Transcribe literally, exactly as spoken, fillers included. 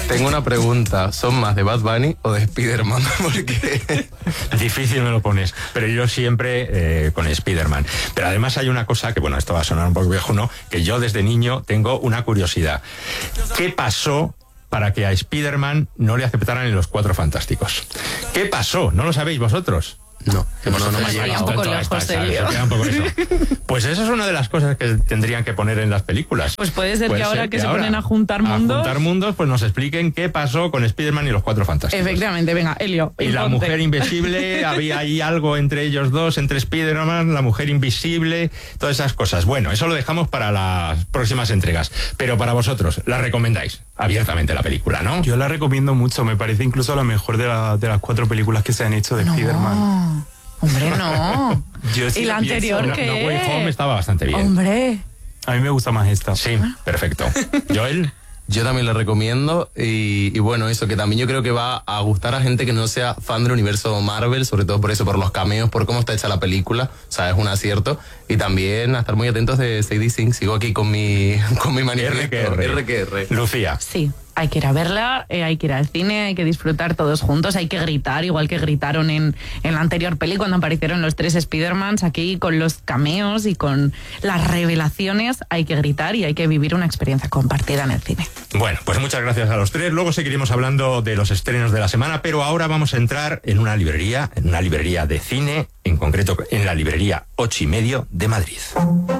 Tengo una pregunta, ¿son más de Bad Bunny o de Spider-Man? Porque difícil me lo pones, pero yo siempre eh, con Spider-Man. Pero además hay una cosa que, bueno, esto va a sonar un poco viejo, ¿no? Que yo desde niño tengo una curiosidad. ¿Qué pasó para que a Spider-Man no le aceptaran en los Cuatro Fantásticos? ¿Qué pasó? ¿No lo sabéis vosotros? No, Que no, no, me ha Sería llegado. un poco Está- lejos, está- Elio. se queda un poco eso. Pues eso es una de las cosas que tendrían que poner en las películas. Pues puede ser que ahora que se ahora, ponen a juntar mundos- A juntar mundos, pues nos expliquen qué pasó con Spider-Man y los Cuatro Fantásticos. Efectivamente, venga, Elio. Y la imponte. mujer invisible, había ahí algo entre ellos dos, entre Spider-Man, la mujer invisible, todas esas cosas. Bueno, eso lo dejamos para las próximas entregas. Pero para vosotros, ¿la recomendáis abiertamente la película, no? Yo la recomiendo mucho, me parece incluso la mejor de, la- de las cuatro películas que se han hecho de Spider-Man. No, hombre, no. Yo sí ¿Y la pienso, anterior No, qué? No Way Home estaba bastante bien. Hombre. A mí me gusta más esta. Sí, perfecto. Joel. Yo también la recomiendo y, y bueno, eso, que también yo creo que va a gustar a gente que no sea fan del universo Marvel, sobre todo por eso, por los cameos, por cómo está hecha la película, o sea, es un acierto. Y también a estar muy atentos de Sadie Sink, sigo aquí con mi, con mi manifiesto. R que R. R que R. Lucía. Sí, hay que ir a verla, eh, hay que ir al cine, hay que disfrutar todos juntos, hay que gritar, igual que gritaron en, en la anterior peli cuando aparecieron los tres Spider-Mans, aquí con los cameos y con las revelaciones, hay que gritar y hay que vivir una experiencia compartida en el cine. Bueno, pues muchas gracias a los tres. Luego seguiremos hablando de los estrenos de la semana, pero ahora vamos a entrar en una librería, en una librería de cine, en concreto en la librería Ocho y Medio de Madrid.